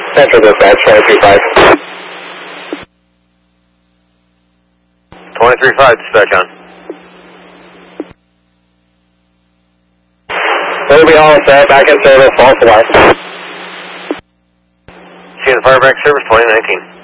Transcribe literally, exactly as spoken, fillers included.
Central dispatch, twenty-three five. twenty-three five, dispatch on. We'll be all set, back in service, false alarm. See you in the Fireback service, twenty nineteen.